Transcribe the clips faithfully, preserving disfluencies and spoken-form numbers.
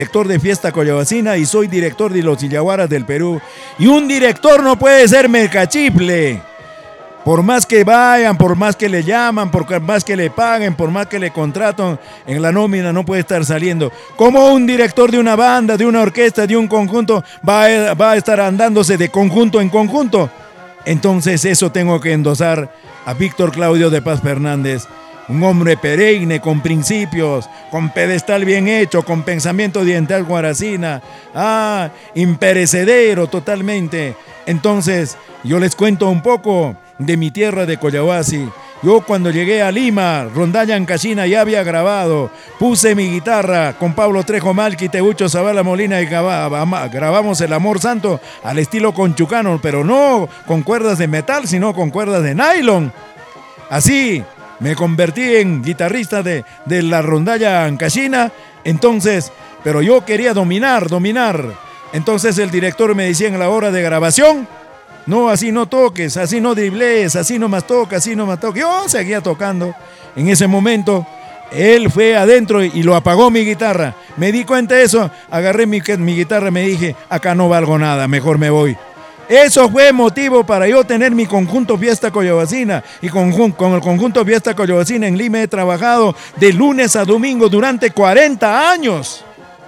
director de Fiesta Collabacina y soy director de los Illaguaras del Perú. Y un director no puede ser mercachiple. Por más que vayan, por más que le llaman, por más que le paguen, por más que le contratan, en la nómina no puede estar saliendo. ¿Cómo un director de una banda, de una orquesta, de un conjunto va a, va a estar andándose de conjunto en conjunto? Entonces eso tengo que endosar a Víctor Claudio de Paz Fernández. Un hombre perenne, con principios, con pedestal bien hecho, con pensamiento oriental guaracina. Ah, imperecedero totalmente. Entonces, yo les cuento un poco de mi tierra de Collahuasi. Yo cuando llegué a Lima, Rondalla Ancaxina ya había grabado. Puse mi guitarra con Pablo Trejo Malqui, Teucho Zavala Molina y grabamos El Amor Santo al estilo conchucano, pero no con cuerdas de metal, sino con cuerdas de nylon. Así me convertí en guitarrista de, de la Rondalla Ancaxina. Entonces, pero yo quería dominar, dominar. Entonces el director me decía en la hora de grabación: no, así no toques, así no driblees, así no más toca, así no más toques. Yo seguía tocando. En ese momento, él fue adentro y lo apagó mi guitarra. Me di cuenta de eso, agarré mi, mi guitarra y me dije: acá no valgo nada, mejor me voy. Eso fue motivo para yo tener mi conjunto Fiesta Collabacina. Y con, con el conjunto Fiesta Collabacina en Lima he trabajado de lunes a domingo durante cuarenta años.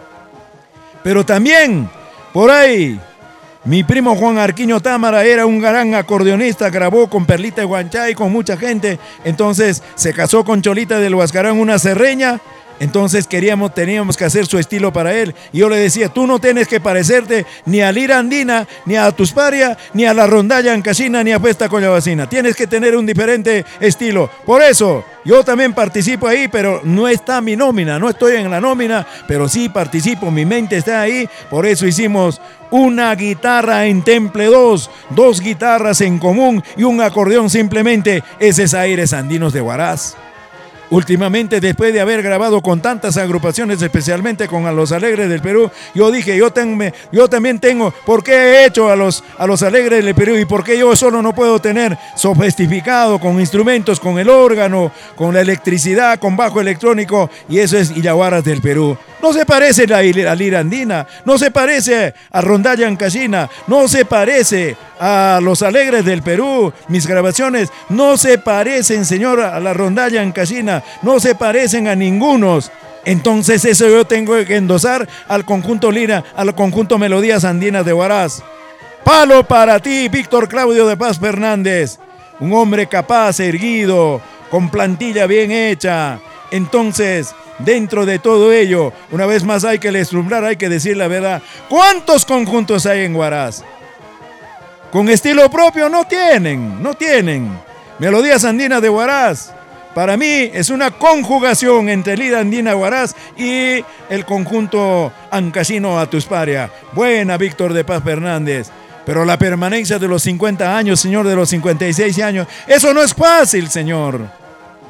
Pero también, por ahí, mi primo Juan Arquiño Támara era un gran acordeonista, grabó con Perlita de Huanchay, con mucha gente. Entonces se casó con Cholita del Huascarán, una serreña. Entonces queríamos, teníamos que hacer su estilo para él. Y yo le decía: tú no tienes que parecerte ni a Lira Andina, ni a Tusparia, ni a la Rondalla Ancaxina, ni a Fiesta Collabacina. Tienes que tener un diferente estilo. Por eso, yo también participo ahí, pero no está mi nómina. No estoy en la nómina, pero sí participo. Mi mente está ahí. Por eso hicimos una guitarra en temple dos, dos guitarras en común y un acordeón simplemente. Ese es Aires Andinos de Huaraz. Últimamente, después de haber grabado con tantas agrupaciones, especialmente con a Los Alegres del Perú, yo dije, yo, tengo, yo también tengo, ¿por qué he hecho a los, a los Alegres del Perú? ¿Y por qué yo solo no puedo tener sofistificado, con instrumentos, con el órgano, con la electricidad, con bajo electrónico? Y eso es Illaguaras del Perú. No se parece a la Lira Andina, no se parece a Rondalla Ancaxina, no se parece a Los Alegres del Perú. Mis grabaciones no se parecen, señor, a la Rondalla Ancaxina, no se parecen a ningunos. Entonces eso yo tengo que endosar al conjunto Lira, al conjunto Melodías Andinas de Huaraz. Palo para ti, Víctor Claudio de Paz Fernández, un hombre capaz, erguido, con plantilla bien hecha. Entonces, dentro de todo ello, una vez más hay que deslumbrar, hay que decir la verdad. ¿Cuántos conjuntos hay en Huaraz? Con estilo propio no tienen, no tienen. Melodías Andinas de Huaraz, para mí es una conjugación entre Lira Andina Huaraz y el conjunto Ancaxino Atusparia. Buena, Víctor de Paz Fernández. Pero la permanencia de los cincuenta años, señor, de los cincuenta y seis años, eso no es fácil, señor.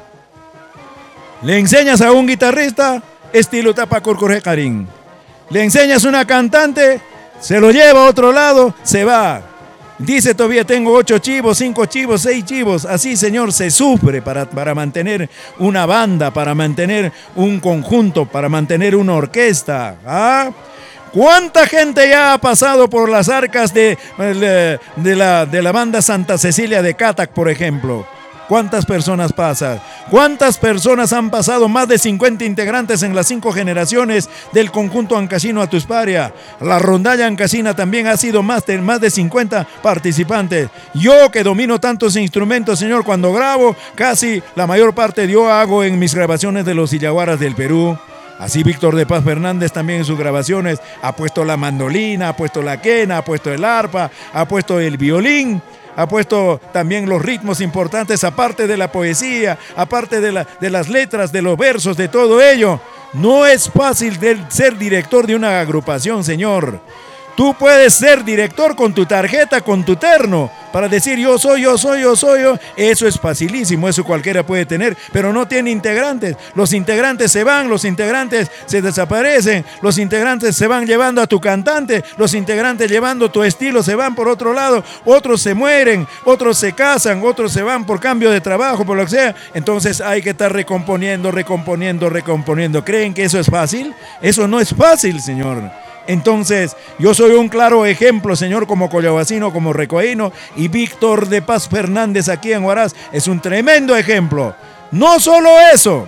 Le enseñas a un guitarrista, estilo Tapacurcurje Karim. Le enseñas a una cantante, se lo lleva a otro lado, se va. Dice todavía: tengo ocho chivos, cinco chivos, seis chivos. Así, señor, se sufre para, para mantener una banda, para mantener un conjunto, para mantener una orquesta. ¿Ah? ¿Cuánta gente ya ha pasado por las arcas de, de, de, la, de la banda Santa Cecilia de Catac, por ejemplo? ¿Cuántas personas pasan? ¿Cuántas personas han pasado? Más de cincuenta integrantes en las cinco generaciones del conjunto Ancaxino Atusparia. La Rondalla Ancaxina también ha sido más de, más de cincuenta participantes. Yo, que domino tantos instrumentos, señor, cuando grabo, casi la mayor parte yo hago en mis grabaciones de los Illaguaras del Perú. Así Víctor de Paz Fernández también en sus grabaciones ha puesto la mandolina, ha puesto la quena, ha puesto el arpa, ha puesto el violín. Ha puesto también los ritmos importantes, aparte de la poesía, aparte de, la, de las letras, de los versos, de todo ello. No es fácil de ser director de una agrupación, señor. Tú puedes ser director con tu tarjeta, con tu terno, para decir yo soy, yo soy, yo soy, yo. Eso es facilísimo, eso cualquiera puede tener, pero no tiene integrantes. Los integrantes se van, los integrantes se desaparecen, los integrantes se van llevando a tu cantante, los integrantes llevando tu estilo se van por otro lado, otros se mueren, otros se casan, otros se van por cambio de trabajo, por lo que sea. Entonces hay que estar recomponiendo, recomponiendo, recomponiendo. ¿Creen que eso es fácil? Eso no es fácil, señor. Entonces, yo soy un claro ejemplo, señor, como collabacino, como recoíno, y Víctor de Paz Fernández aquí en Huaraz es un tremendo ejemplo. No solo eso,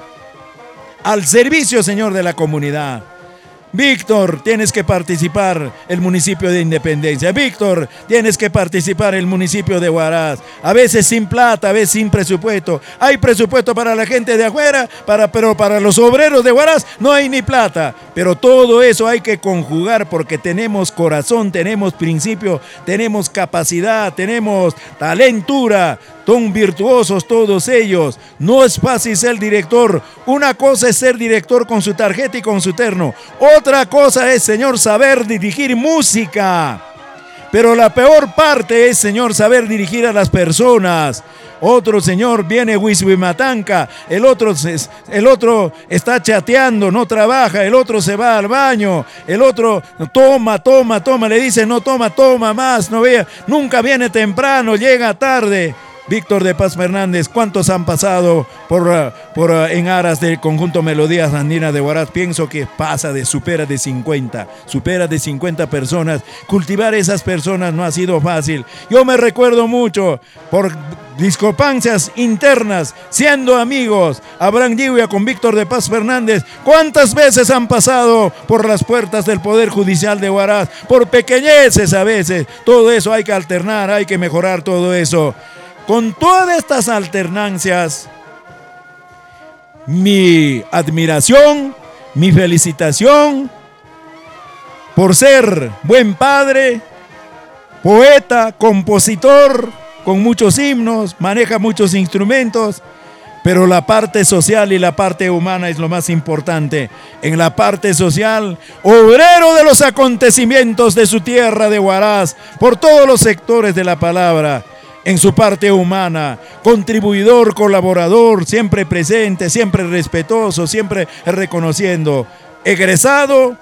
al servicio, señor, de la comunidad. Víctor, tienes que participar el municipio de Independencia. Víctor, tienes que participar el municipio de Huaraz. A veces sin plata, a veces sin presupuesto. Hay presupuesto para la gente de afuera, para, pero para los obreros de Huaraz no hay ni plata. Pero todo eso hay que conjugar porque tenemos corazón, tenemos principio, tenemos capacidad, tenemos talentura. Son virtuosos todos ellos. No es fácil ser director. Una cosa es ser director con su tarjeta y con su terno. Otra cosa es, señor, saber dirigir música. Pero la peor parte es, señor, saber dirigir a las personas. Otro señor viene Huizhuimatanca, el otro, el otro está chateando, no trabaja, el otro se va al baño, el otro toma, toma, toma, le dice no toma, toma más, no vea, nunca viene temprano, llega tarde. Víctor de Paz Fernández, ¿cuántos han pasado por, uh, por uh, en aras del conjunto Melodías Andinas de Huaraz? Pienso que pasa de, supera de cincuenta, supera de cincuenta personas. Cultivar esas personas no ha sido fácil. Yo me recuerdo mucho por discrepancias internas, siendo amigos, Abraham Lliwia con Víctor de Paz Fernández. ¿Cuántas veces han pasado por las puertas del Poder Judicial de Huaraz? Por pequeñeces a veces. Todo eso hay que alternar, hay que mejorar todo eso. Con todas estas alternancias, mi admiración, mi felicitación por ser buen padre, poeta, compositor, con muchos himnos, maneja muchos instrumentos, pero la parte social y la parte humana es lo más importante. En la parte social, obrero de los acontecimientos de su tierra de Huaraz, por todos los sectores de la palabra. En su parte humana, contribuidor, colaborador, siempre presente, siempre respetuoso, siempre reconociendo. Egresado,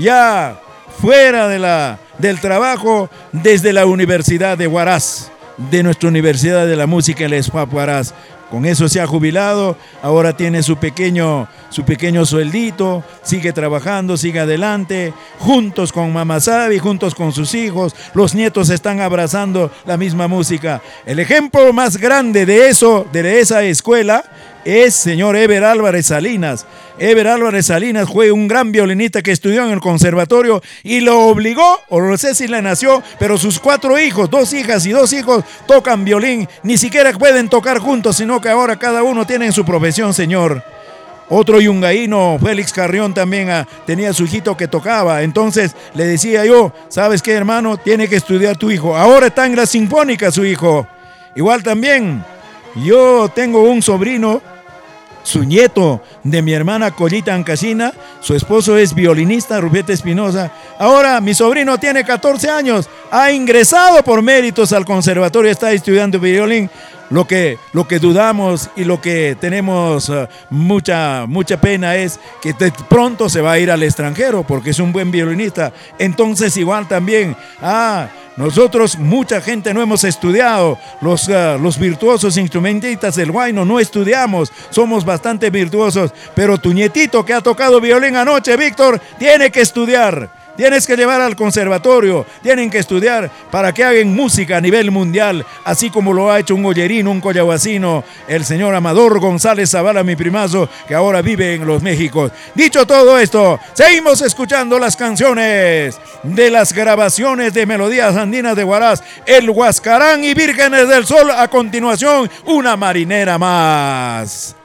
ya fuera de la, del trabajo, desde la Universidad de Huaraz, de nuestra Universidad de la Música en la S P A P Huaraz. Con eso se ha jubilado, ahora tiene su pequeño, su pequeño sueldito, sigue trabajando, sigue adelante, juntos con Mamá Sabi, juntos con sus hijos, los nietos están abrazando la misma música. El ejemplo más grande de eso, de esa escuela, es señor Eber Álvarez Salinas. Eber Álvarez Salinas fue un gran violinista que estudió en el conservatorio y lo obligó, o no sé si le nació, pero sus cuatro hijos, dos hijas y dos hijos tocan violín. Ni siquiera pueden tocar juntos, sino que ahora cada uno tiene su profesión, señor. Otro yungaíno, Félix Carrión, también ah, tenía su hijito que tocaba. Entonces le decía yo, ¿sabes qué, hermano? Tiene que estudiar tu hijo. Ahora está en la Sinfónica su hijo. Igual también, yo tengo un sobrino, su nieto de mi hermana Collita Ancasina, su esposo es violinista, Rubete Espinosa. Ahora mi sobrino tiene catorce años, ha ingresado por méritos al conservatorio, está estudiando violín. Lo que, lo que dudamos y lo que tenemos uh, mucha, mucha pena es que de pronto se va a ir al extranjero porque es un buen violinista. Entonces igual también, ah, nosotros mucha gente no hemos estudiado, los, uh, los virtuosos instrumentistas del huayno no estudiamos, somos bastante virtuosos, pero tu nietito que ha tocado violín anoche, Víctor, tiene que estudiar. Tienes que llevar al conservatorio, tienen que estudiar para que hagan música a nivel mundial, así como lo ha hecho un ollerino, un collahuacino, el señor Amador González Zavala, mi primazo, que ahora vive en los Méxicos. Dicho todo esto, seguimos escuchando las canciones de las grabaciones de Melodías Andinas de Huaraz, El Huascarán y Vírgenes del Sol. A continuación, una marinera más.